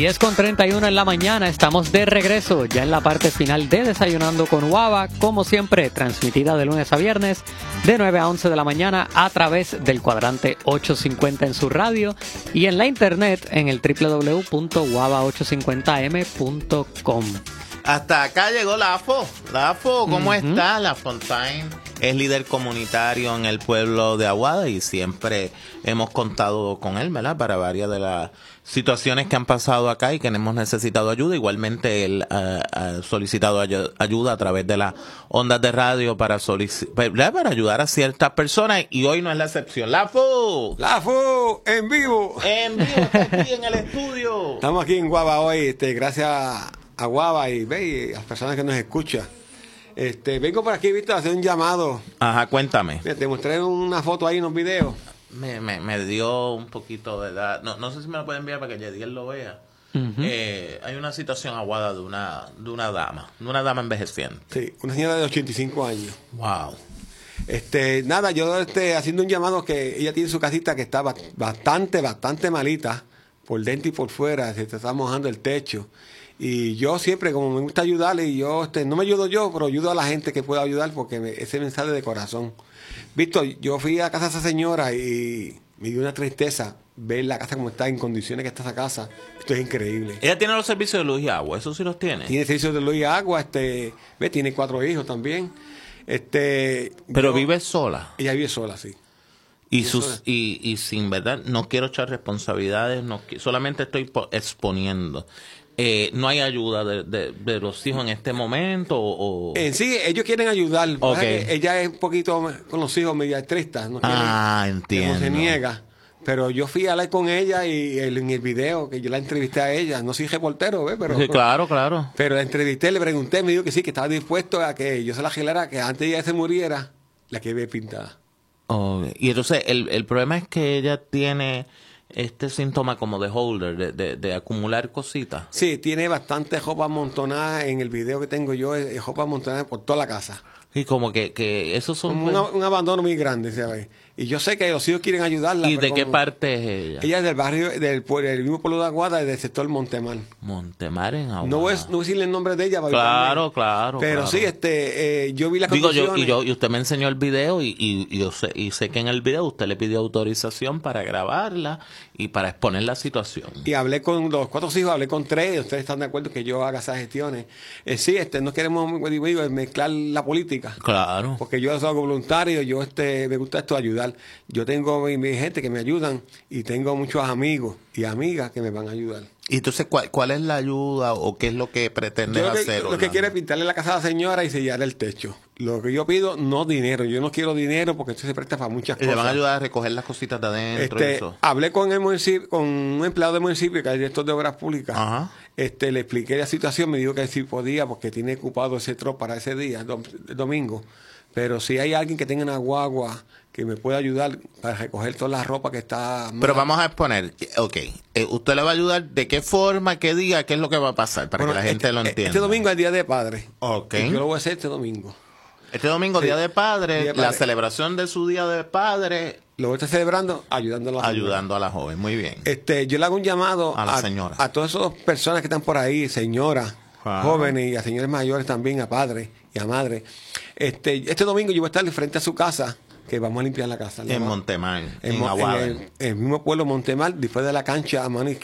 10:31 en la mañana, estamos de regreso ya en la parte final de Desayunando con Guava, como siempre transmitida de lunes a viernes de 9 a 11 de la mañana a través del cuadrante 850 en su radio y en la internet en el www.guava850m.com. Hasta acá llegó Lafo. Lafo, ¿cómo está? La Fontaine es líder comunitario en el pueblo de Aguada y siempre hemos contado con él, ¿verdad? Para varias de las situaciones que han pasado acá y que hemos necesitado ayuda. Igualmente él ha solicitado ayuda a través de las ondas de radio para ayudar a ciertas personas y hoy no es la excepción. ¡Lafo! ¡Lafo! ¡En vivo! ¡En vivo! Está aquí en el estudio. Estamos aquí en Guava hoy, gracias a Guava y a las personas que nos escuchan. Vengo por aquí, Víctor, a hacer un llamado. Ajá, cuéntame. Mira, te mostré una foto ahí, unos videos. Me dio un poquito de edad. No sé si me lo puede enviar para que Yediel lo vea. Hay una situación aguada de una dama envejeciente. Sí, una señora de 85 años. Wow. Nada, yo haciendo un llamado que ella tiene su casita que está bastante malita, por dentro y por fuera, se está mojando el techo. Y yo siempre, como me gusta ayudarle, y yo no me ayudo yo, pero ayudo a la gente que pueda ayudar porque ese me sale de corazón. Víctor, yo fui a casa de esa señora y me dio una tristeza ver la casa como está, en condiciones que está esa casa. Esto es increíble. Ella tiene los servicios de luz y agua, eso sí los tiene. Tiene servicios de luz y agua, tiene 4 hijos también. Pero vive sola. Ella vive sola, sí. Y sin verdad, no quiero echar responsabilidades, solamente estoy exponiendo. ¿No hay ayuda de los hijos en este momento? En sí, ellos quieren ayudar. Okay. Ella es un poquito con los hijos media estricta. No entiendo. No se niega. Pero yo fui a hablar con ella y en el video que yo la entrevisté a ella, no soy reportero, pero sí, claro. Pero la entrevisté, le pregunté, me dijo que sí, que estaba dispuesto a que yo se la arreglara, que antes de ella se muriera, la que ve pintada. Okay. Y entonces el problema es que ella tiene este síntoma como de holder, de acumular cositas. Sí, tiene bastante ropa amontonada en el video que tengo yo, ropa amontonada por toda la casa. Y como que esos son... Como un abandono muy grande, ¿sabes? Y yo sé que los hijos quieren ayudarla. ¿Y de qué parte es ella? Ella es del barrio, del mismo pueblo de Aguada, del sector Montemar. Montemar en Aguada. No voy a decirle el nombre de ella. Claro. Pero sí, yo vi las condiciones. Y usted me enseñó el video y yo sé que en el video usted le pidió autorización para grabarla y para exponer la situación. Y hablé con los 4 hijos, hablé con 3, ustedes están de acuerdo que yo haga esas gestiones. Sí, no queremos mezclar la política. Claro. Porque yo soy voluntario, yo me gusta esto ayudar. Yo tengo mi gente que me ayudan y tengo muchos amigos y amigas que me van a ayudar. Y entonces, ¿cuál es la ayuda o qué es lo que pretendes hacer? Lo que quiero es pintarle la casa a la señora y sellar el techo. Lo que yo pido, no dinero. Yo no quiro dinero porque esto se presta para muchas cosas. ¿Y le van a ayudar a recoger las cositas de adentro? Eso. Hablé con el municipio, con un empleado del municipio que es director de obras públicas. Ajá. Le expliqué la situación, me dijo que sí podía porque tiene ocupado ese trozo para ese día, el domingo. Pero si hay alguien que tenga una guagua que me pueda ayudar para recoger toda la ropa que está... Pero vamos a exponer, usted le va a ayudar, ¿de qué forma, qué día, qué es lo que va a pasar? Para que la gente lo entienda. Este domingo es el Día de Padre. Ok. Y yo lo voy a hacer este domingo. Este domingo, sí. Día de Padre, la celebración de su Día de Padre. Lo voy a estar celebrando ayudando a la joven, muy bien. Yo le hago un llamado a la señora. A todas esas personas que están por ahí, señoras, jóvenes y a señores mayores también, a padres y a madres. Este domingo yo voy a estar frente a su casa, que vamos a limpiar la casa. En Montemar, en Aguada. En el mismo pueblo Montemar, después de la cancha a mano izquierda.